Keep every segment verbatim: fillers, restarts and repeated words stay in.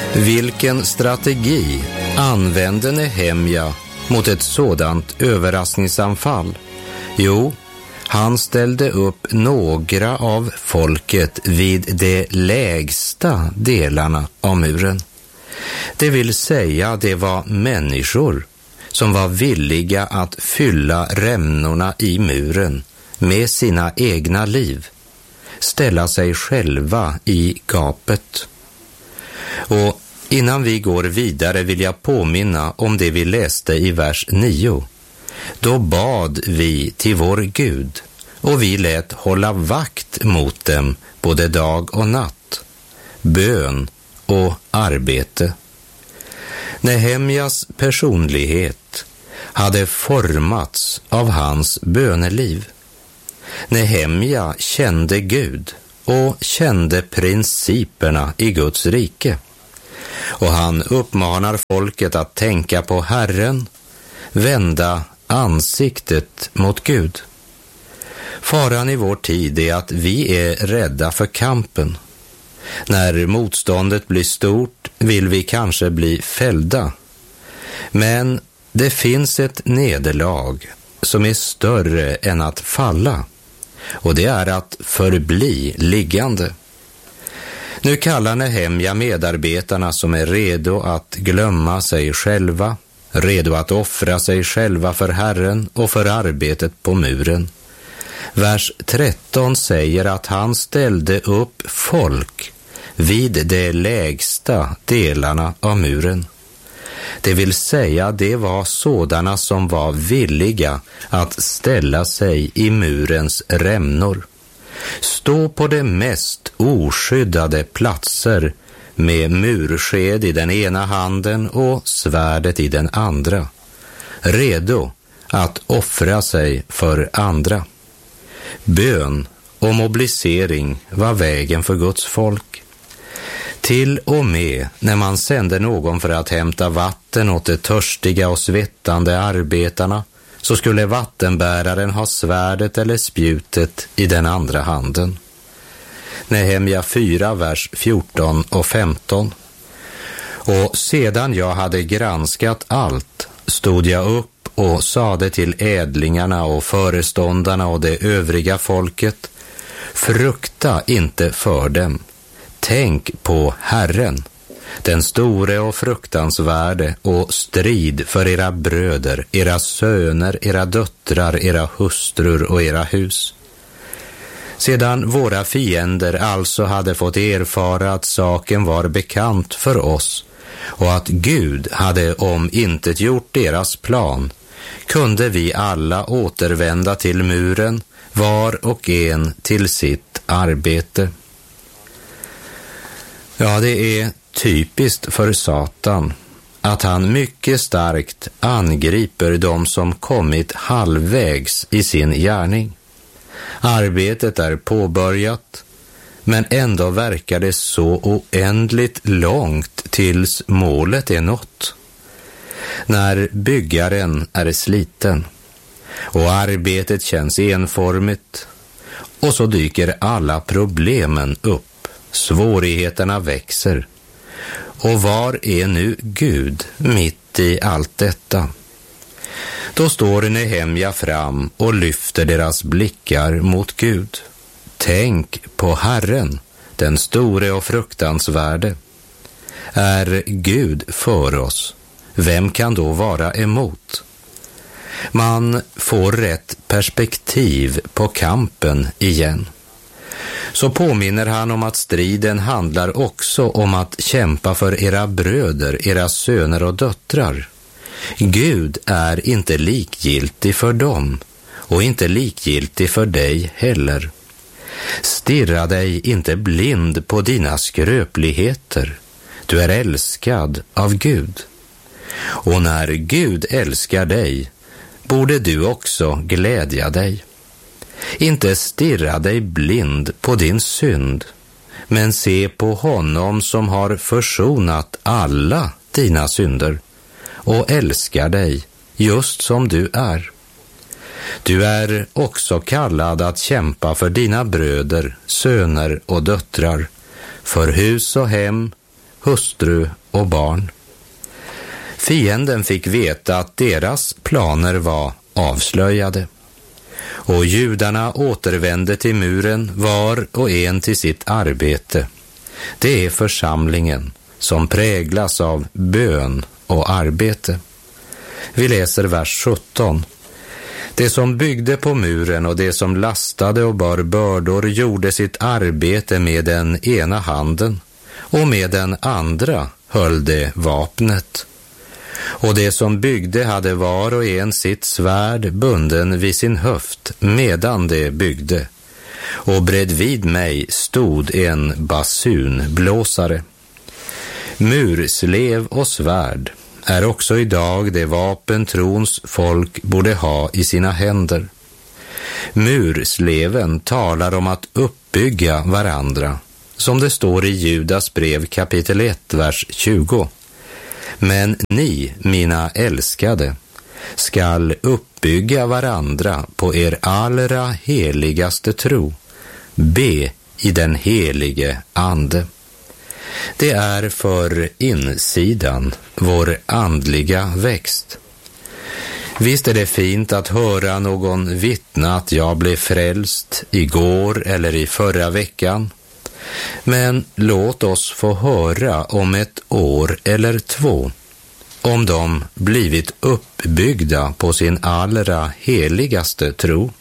Vilken strategi använde Nehemja mot ett sådant överraskningsanfall? Jo, han ställde upp några av folket vid de lägsta delarna av muren. Det vill säga, det var människor som var villiga att fylla rämnorna i muren med sina egna liv, ställa sig själva i gapet. Och innan vi går vidare vill jag påminna om det vi läste i vers nio. Då bad vi till vår Gud, och vi lät hålla vakt mot dem både dag och natt, bön och arbete. Nehemjas personlighet hade formats av hans böneliv. Nehemja kände Gud och kände principerna i Guds rike. Och han uppmanar folket att tänka på Herren, vända ansiktet mot Gud. Faran i vår tid är att vi är rädda för kampen. När motståndet blir stort vill vi kanske bli fällda. Men det finns ett nederlag som är större än att falla, och det är att förbli liggande. Nu kallar Nehemja medarbetarna som är redo att glömma sig själva, redo att offra sig själva för Herren och för arbetet på muren. Vers tretton säger att han ställde upp folk vid de lägsta delarna av muren. Det vill säga, det var sådana som var villiga att ställa sig i murens rämnor. Stå på de mest oskyddade platser med mursked i den ena handen och svärdet i den andra, redo att offra sig för andra. Bön och mobilisering var vägen för Guds folk. Till och med när man sände någon för att hämta vatten åt de törstiga och svettande arbetarna, så skulle vattenbäraren ha svärdet eller spjutet i den andra handen. Nehemja fyra, vers fjorton och femton. Och sedan jag hade granskat allt stod jag upp och sade till ädlingarna och föreståndarna och det övriga folket: frukta inte för dem. Tänk på Herren, den store och fruktansvärde, och strid för era bröder, era söner, era döttrar, era hustrur och era hus. Sedan våra fiender alltså hade fått erfara att saken var bekant för oss och att Gud hade omintetgjort deras plan, kunde vi alla återvända till muren, var och en till sitt arbete. Ja, det är typiskt för Satan att han mycket starkt angriper dem som kommit halvvägs i sin gärning. Arbetet är påbörjat, men ändå verkar det så oändligt långt tills målet är nått. När byggaren är sliten och arbetet känns enformigt, och så dyker alla problemen upp, svårigheterna växer. Och var är nu Gud mitt i allt detta? Då står Nehemja fram och lyfter deras blickar mot Gud. Tänk på Herren, den store och fruktansvärde. Är Gud för oss, vem kan då vara emot? Man får rätt perspektiv på kampen igen. Så påminner han om att striden handlar också om att kämpa för era bröder, era söner och döttrar. Gud är inte likgiltig för dem och inte likgiltig för dig heller. Stirra dig inte blind på dina skröpligheter. Du är älskad av Gud. Och när Gud älskar dig, borde du också glädja dig. Inte stirra dig blind på din synd, men se på honom som har försonat alla dina synder och älskar dig just som du är. Du är också kallad att kämpa för dina bröder, söner och döttrar, för hus och hem, hustru och barn. Fienden fick veta att deras planer var avslöjade, och judarna återvände till muren var och en till sitt arbete. Det är församlingen som präglas av bön och arbete. Vi läser vers sjutton. Det som byggde på muren och det som lastade och bar bördor gjorde sitt arbete med den ena handen, och med den andra höll det vapnet. Och det som byggde hade var och en sitt svärd bunden vid sin höft medan det byggde. Och bredvid mig stod en basunblåsare. Murslev och svärd är också idag det vapen trons folk borde ha i sina händer. Mursleven talar om att uppbygga varandra, som det står i Judas brev kapitel ett, vers tjugo. Men ni, mina älskade, skall uppbygga varandra på er allra heligaste tro. Be i den helige ande. Det är för insidan vår andliga växt. Visst är det fint att höra någon vittna att jag blev frälst igår eller i förra veckan. Men låt oss få höra om ett år eller två, om de blivit uppbyggda på sin allra heligaste tro.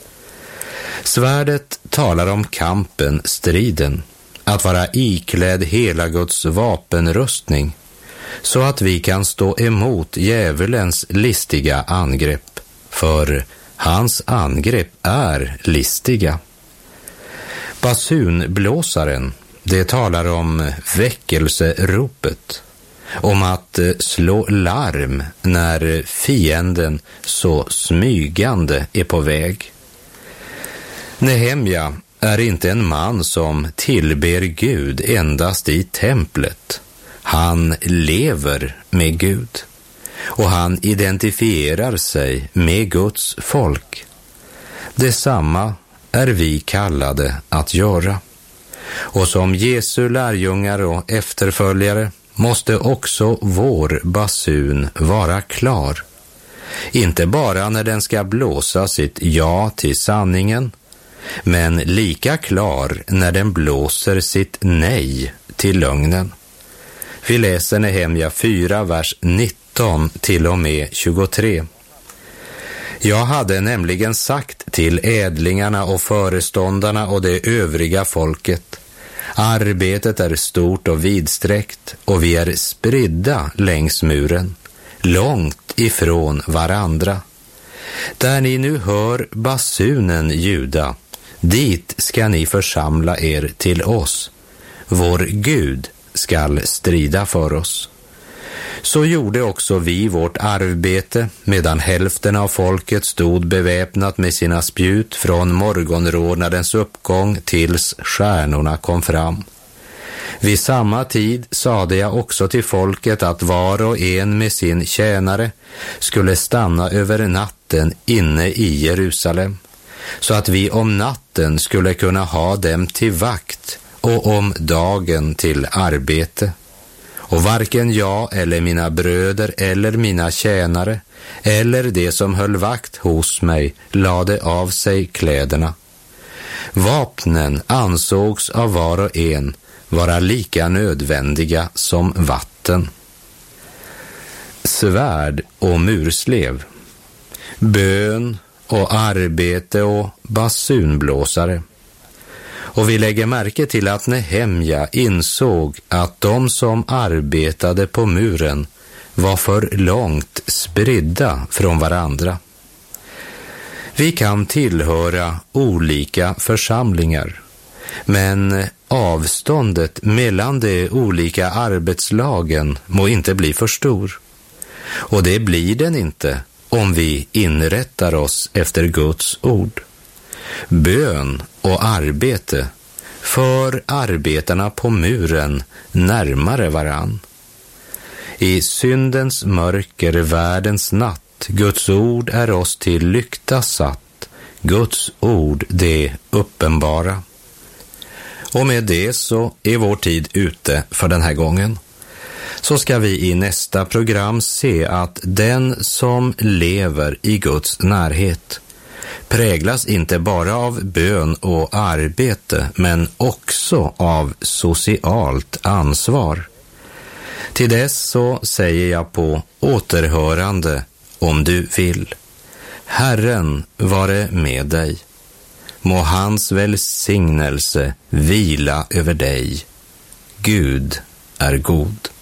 Svärdet talar om kampen, striden, att vara iklädd hela Guds vapenrustning, så att vi kan stå emot djävulens listiga angrepp, för hans angrepp är listiga. Basunblåsaren, det talar om väckelseropet, om att slå larm när fienden så smygande är på väg. Nehemja är inte en man som tillber Gud endast i templet. Han lever med Gud, och han identifierar sig med Guds folk. Detsamma är vi kallade att göra. Och som Jesu lärjungar och efterföljare måste också vår basun vara klar. Inte bara när den ska blåsa sitt ja till sanningen, men lika klar när den blåser sitt nej till lögnen. Vi läser Nehemja fyra, vers nitton till och med tjugotre. Jag hade nämligen sagt till ädlingarna och föreståndarna och det övriga folket: arbetet är stort och vidsträckt, och vi är spridda längs muren, långt ifrån varandra. Där ni nu hör basunen ljuda, dit ska ni församla er till oss. Vår Gud skall strida för oss. Så gjorde också vi vårt arbete, medan hälften av folket stod beväpnat med sina spjut från morgonrodnadens uppgång tills stjärnorna kom fram. Vid samma tid sade jag också till folket att var och en med sin tjänare skulle stanna över natten inne i Jerusalem, så att vi om natten skulle kunna ha dem till vakt och om dagen till arbete. Och varken jag eller mina bröder eller mina tjänare eller det som höll vakt hos mig lade av sig kläderna. Vapnen ansågs av var och en vara lika nödvändiga som vatten. Svärd och murslev, bön och arbete och basunblåsare. Och vi lägger märke till att Nehemja insåg att de som arbetade på muren var för långt spridda från varandra. Vi kan tillhöra olika församlingar, men avståndet mellan de olika arbetslagen må inte bli för stor. Och det blir den inte om vi inrättar oss efter Guds ord. Bön och arbete för arbetarna på muren närmare varann. I syndens mörker, världens natt, Guds ord är oss till lykta satt, Guds ord det uppenbara. Och med det så är vår tid ute för den här gången. så ska vi i nästa program se att den som lever i Guds närhet präglas inte bara av bön och arbete, men också av socialt ansvar. Till dess så säger jag på återhörande, om du vill. Herren vare med dig. Må hans välsignelse vila över dig. Gud är god.